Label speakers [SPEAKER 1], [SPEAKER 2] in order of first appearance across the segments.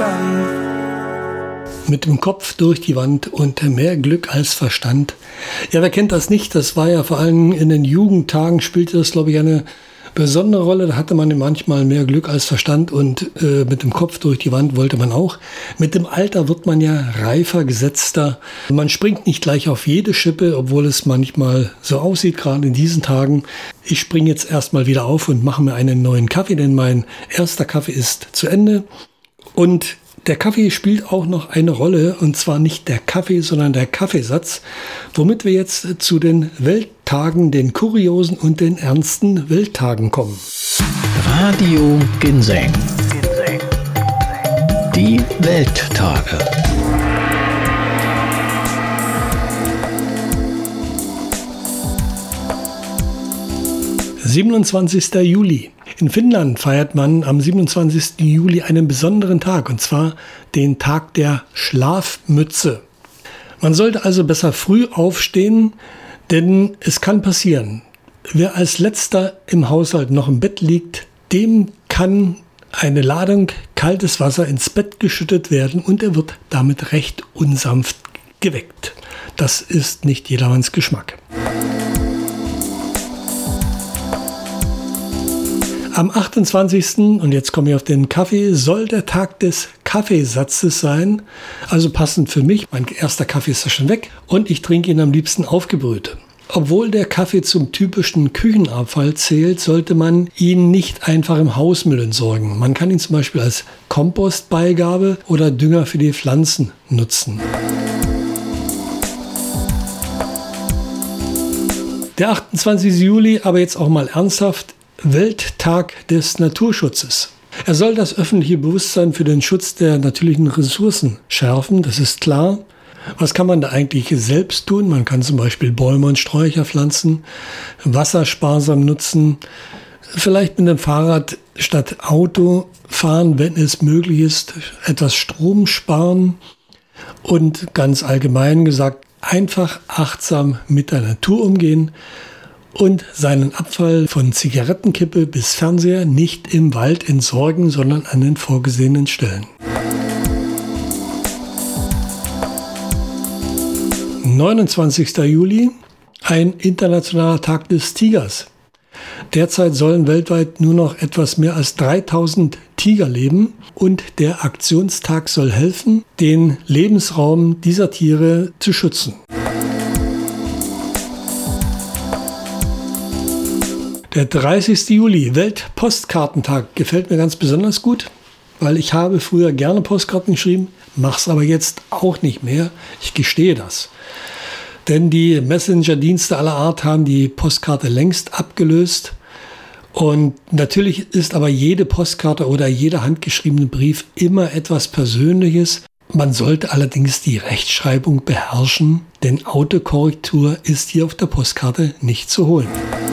[SPEAKER 1] Verstand.
[SPEAKER 2] Mit dem Kopf durch die Wand und mehr Glück als Verstand. Ja, wer kennt das nicht? Das war ja vor allem in den Jugendtagen, spielte das, glaube ich, eine besondere Rolle. Da hatte man manchmal mehr Glück als Verstand und mit dem Kopf durch die Wand wollte man auch. Mit dem Alter wird man ja reifer, gesetzter. Man springt nicht gleich auf jede Schippe, obwohl es manchmal so aussieht, gerade in diesen Tagen. Ich springe jetzt erstmal wieder auf und mache mir einen neuen Kaffee, denn mein erster Kaffee ist zu Ende. Und der Kaffee spielt auch noch eine Rolle, und zwar nicht der Kaffee, sondern der Kaffeesatz, womit wir jetzt zu den Welttagen, den kuriosen und den ernsten Welttagen kommen.
[SPEAKER 3] Radio Ginseng. Die Welttage.
[SPEAKER 2] »27. Juli. In Finnland feiert man am 27. Juli einen besonderen Tag, und zwar den Tag der Schlafmütze. Man sollte also besser früh aufstehen, denn es kann passieren. Wer als Letzter im Haushalt noch im Bett liegt, dem kann eine Ladung kaltes Wasser ins Bett geschüttet werden und er wird damit recht unsanft geweckt. Das ist nicht jedermanns Geschmack. Am 28. und jetzt komme ich auf den Kaffee, soll der Tag des Kaffeesatzes sein. Also passend für mich, mein erster Kaffee ist ja schon weg und ich trinke ihn am liebsten aufgebrüht. Obwohl der Kaffee zum typischen Küchenabfall zählt, sollte man ihn nicht einfach im Hausmüll entsorgen. Man kann ihn zum Beispiel als Kompostbeigabe oder Dünger für die Pflanzen nutzen. Der 28. Juli, aber jetzt auch mal ernsthaft, Welttag des Naturschutzes. Er soll das öffentliche Bewusstsein für den Schutz der natürlichen Ressourcen schärfen, das ist klar. Was kann man da eigentlich selbst tun? Man kann zum Beispiel Bäume und Sträucher pflanzen, Wasser sparsam nutzen, vielleicht mit dem Fahrrad statt Auto fahren, wenn es möglich ist, etwas Strom sparen und ganz allgemein gesagt, einfach achtsam mit der Natur umgehen und seinen Abfall von Zigarettenkippe bis Fernseher nicht im Wald entsorgen, sondern an den vorgesehenen Stellen. 29. Juli, ein internationaler Tag des Tigers. Derzeit sollen weltweit nur noch etwas mehr als 3000 Tiger leben und der Aktionstag soll helfen, den Lebensraum dieser Tiere zu schützen. Der 30. Juli, Weltpostkartentag, gefällt mir ganz besonders gut, weil ich habe früher gerne Postkarten geschrieben, mache es aber jetzt auch nicht mehr. Ich gestehe das. Denn die Messenger-Dienste aller Art haben die Postkarte längst abgelöst. Und natürlich ist aber jede Postkarte oder jeder handgeschriebene Brief immer etwas Persönliches. Man sollte allerdings die Rechtschreibung beherrschen, denn Autokorrektur ist hier auf der Postkarte nicht zu holen.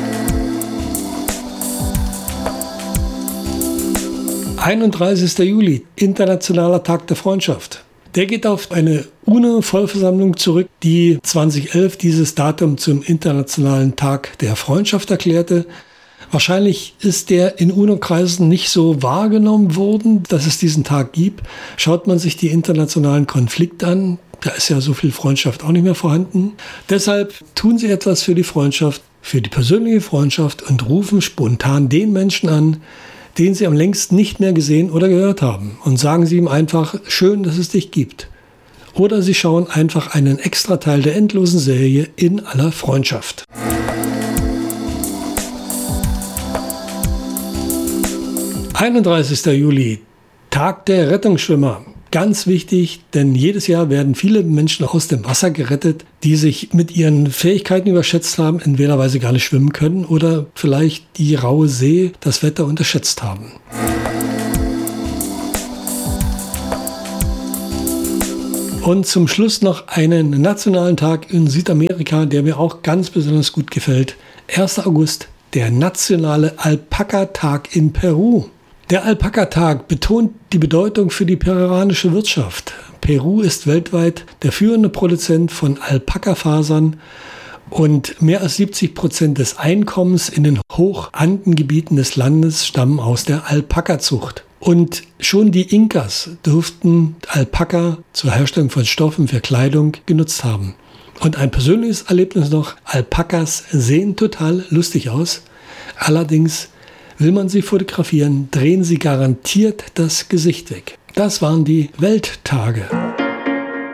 [SPEAKER 2] 31. Juli, Internationaler Tag der Freundschaft. Der geht auf eine UNO-Vollversammlung zurück, die 2011 dieses Datum zum Internationalen Tag der Freundschaft erklärte. Wahrscheinlich ist der in UNO-Kreisen nicht so wahrgenommen worden, dass es diesen Tag gibt. Schaut man sich die internationalen Konflikte an, da ist ja so viel Freundschaft auch nicht mehr vorhanden. Deshalb tun Sie etwas für die Freundschaft, für die persönliche Freundschaft und rufen spontan den Menschen an, den Sie am längsten nicht mehr gesehen oder gehört haben, und sagen Sie ihm einfach, schön, dass es dich gibt. Oder Sie schauen einfach einen Extrateil der endlosen Serie In aller Freundschaft. »31. Juli, Tag der Rettungsschwimmer. Ganz wichtig, denn jedes Jahr werden viele Menschen aus dem Wasser gerettet, die sich mit ihren Fähigkeiten überschätzt haben, entweder weil sie gar nicht schwimmen können oder vielleicht die raue See, das Wetter unterschätzt haben. Und zum Schluss noch einen nationalen Tag in Südamerika, der mir auch ganz besonders gut gefällt. 1. August, der nationale Alpaka-Tag in Peru. Der Alpaka-Tag betont die Bedeutung für die peruanische Wirtschaft. Peru ist weltweit der führende Produzent von Alpakafasern und mehr als 70% des Einkommens in den Hochandengebieten des Landes stammen aus der Alpakazucht. Und schon die Inkas durften Alpaka zur Herstellung von Stoffen für Kleidung genutzt haben. Und ein persönliches Erlebnis noch, Alpakas sehen total lustig aus. Allerdings, will man sie fotografieren, drehen sie garantiert das Gesicht weg. Das waren die Welttage.